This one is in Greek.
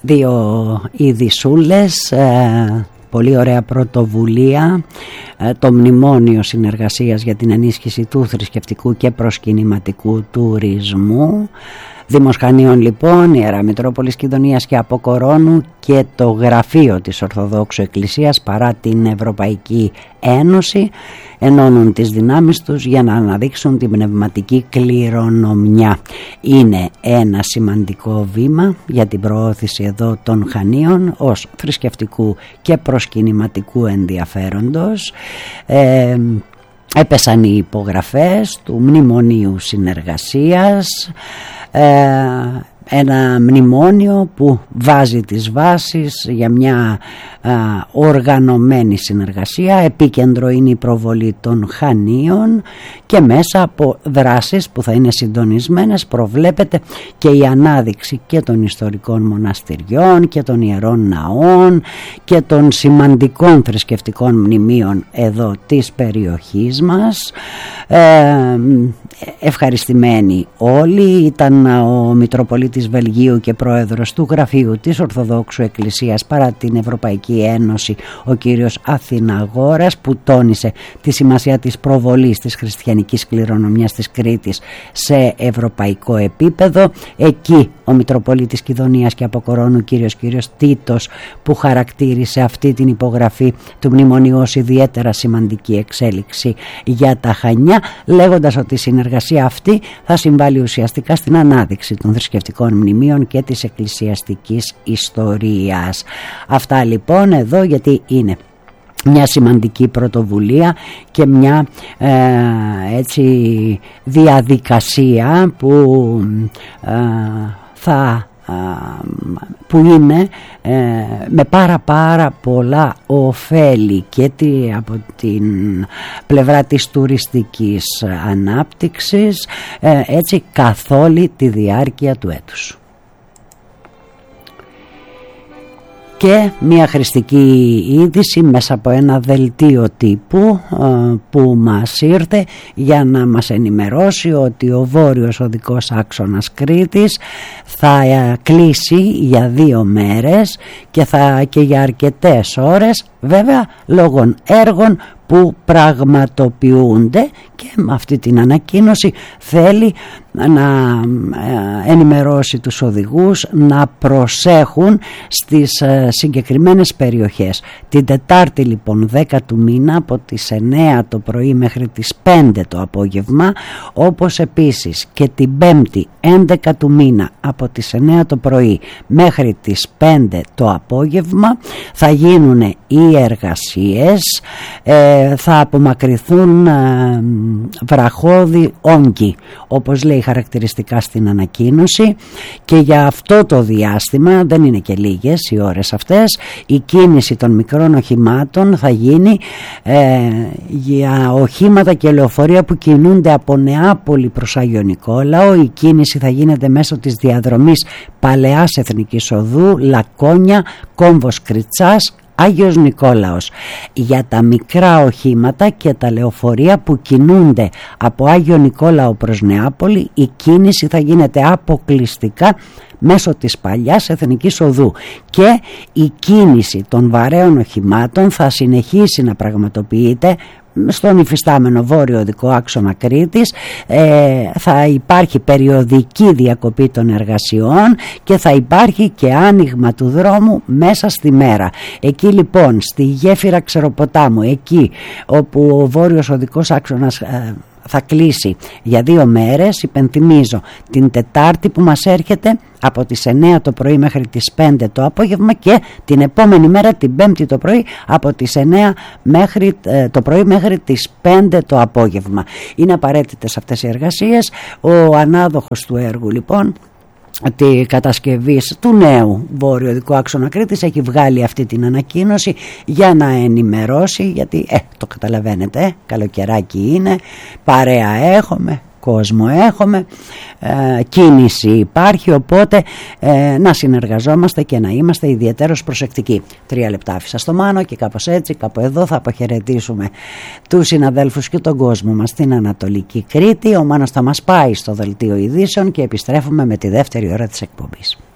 δύο ειδισούλες, πολύ ωραία πρωτοβουλία, το μνημόνιο συνεργασίας για την ενίσχυση του θρησκευτικού και προσκυνηματικού τουρισμού. Δήμος Χανίων λοιπόν, Ιερά Μητρόπολης Κιδωνίας και Αποκορώνου και το γραφείο της Ορθοδόξου Εκκλησίας παρά την Ευρωπαϊκή Ένωση ενώνουν τις δυνάμεις τους για να αναδείξουν την πνευματική κληρονομιά. Είναι ένα σημαντικό βήμα για την προώθηση εδώ των Χανίων ως θρησκευτικού και προσκυνηματικού ενδιαφέροντος. Έπεσαν οι υπογραφές του Μνημονίου Συνεργασίας, ένα μνημόνιο που βάζει τις βάσεις για μια οργανωμένη συνεργασία. Επίκεντρο είναι η προβολή των Χανίων και μέσα από δράσεις που θα είναι συντονισμένες προβλέπεται και η ανάδειξη και των ιστορικών μοναστηριών και των ιερών ναών και των σημαντικών θρησκευτικών μνημείων εδώ της περιοχής μας. Ευχαριστημένοι όλοι. Ήταν ο Μητροπολίτης Βελγίου και πρόεδρος του γραφείου της Ορθοδόξου Εκκλησίας παρά την Ευρωπαϊκή Ένωση, ο κύριος Αθηναγόρας, που τόνισε τη σημασία της προβολής της χριστιανικής κληρονομιάς της Κρήτης σε ευρωπαϊκό επίπεδο. Εκεί ο Μητροπολίτης Κιδωνίας και Αποκορώνου κύριος Τίτος, που χαρακτήρισε αυτή την υπογραφή του μνημονίου ως ιδιαίτερα σημαντική εξέλιξη για τα Χανιά, λέγοντας ότι η συνεργασία αυτή θα συμβάλλει ουσιαστικά στην ανάδειξη των θρησκευτικών μνημείων και της εκκλησιαστικής ιστορίας. Αυτά λοιπόν εδώ, γιατί είναι μια σημαντική πρωτοβουλία και μια έτσι διαδικασία που είναι με πάρα πολλά ωφέλη και από την πλευρά της τουριστικής ανάπτυξης, έτσι καθ' όλη τη διάρκεια του έτους. Και μια χρηστική είδηση μέσα από ένα δελτίο τύπου που μας ήρθε για να μας ενημερώσει ότι ο βόρειος οδικός άξονας Κρήτης θα κλείσει για 2 μέρες και για αρκετές ώρες, βέβαια λόγω έργων που πραγματοποιούνται, και με αυτή την ανακοίνωση θέλει να ενημερώσει τους οδηγούς να προσέχουν στις συγκεκριμένες περιοχές. Την Τετάρτη λοιπόν 10 του μήνα από τις 9 το πρωί μέχρι τις 5 το απόγευμα, όπως επίσης και την Πέμπτη 11 του μήνα από τις 9 το πρωί μέχρι τις 5 το απόγευμα θα γίνουν οι εργασίες, θα απομακρυνθούν βραχώδη όγκοι, όπως λέει χαρακτηριστικά στην ανακοίνωση, και για αυτό το διάστημα, δεν είναι και λίγες οι ώρες αυτές, η κίνηση των μικρών οχημάτων θα γίνει για οχήματα και λεωφορεία που κινούνται από Νεάπολη προς Άγιο Νικόλαο. Η κίνηση θα γίνεται μέσω της διαδρομής Παλαιάς Εθνικής Οδού, Λακώνια, Κόμβος Κριτσάς, Άγιος Νικόλαος. Για τα μικρά οχήματα και τα λεωφορεία που κινούνται από Άγιο Νικόλαο προς Νεάπολη, η κίνηση θα γίνεται αποκλειστικά μέσω της Παλιάς Εθνικής Οδού, και η κίνηση των βαρέων οχημάτων θα συνεχίσει να πραγματοποιείται στον υφιστάμενο βόρειο οδικό άξονα Κρήτης. Θα υπάρχει περιοδική διακοπή των εργασιών και θα υπάρχει και άνοιγμα του δρόμου μέσα στη μέρα. Εκεί λοιπόν στη γέφυρα Ξεροποτάμου, εκεί όπου ο βόρειος οδικός άξονας θα κλείσει για 2 μέρες, υπενθυμίζω την Τετάρτη που μας έρχεται από τις 9 το πρωί μέχρι τις 5 το απόγευμα, και την επόμενη μέρα την Πέμπτη το πρωί από τις 9 το πρωί μέχρι τις 5 το απόγευμα. Είναι απαραίτητες αυτές οι εργασίες. Ο ανάδοχος του έργου λοιπόν τη κατασκευής του νέου βόρειο οδικού άξονα Κρήτης έχει βγάλει αυτή την ανακοίνωση για να ενημερώσει, γιατί το καταλαβαίνετε, καλοκαιράκι είναι, παρέα έχουμε, κόσμο έχουμε, κίνηση υπάρχει, οπότε να συνεργαζόμαστε και να είμαστε ιδιαίτερως προσεκτικοί. 3 λεπτά άφησα στο Μάνο και κάπως έτσι, κάπου εδώ θα αποχαιρετήσουμε τους συναδέλφους και τον κόσμο μας στην Ανατολική Κρήτη. Ο Μάνος θα μας πάει στο δελτίο ειδήσεων και επιστρέφουμε με τη δεύτερη ώρα της εκπομπής.